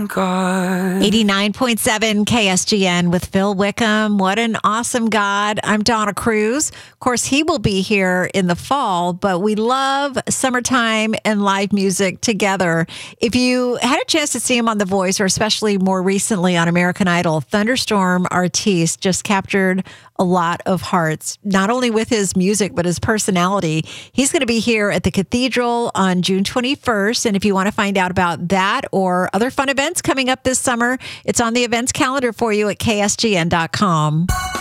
God. 89.7 KSGN with Phil Wickham. What an awesome God. I'm Donna Cruz. Of course, he will be here in the fall, but we love summertime and live music together. If you had a chance to see him on The Voice, or especially more recently on American Idol, Thunderstorm Artiste just captured a lot of hearts, not only with his music, but his personality. He's going to be here at the Cathedral on June 21st. And if you want to find out about that or other fun events coming up this summer, it's on the events calendar for you at ksgn.com.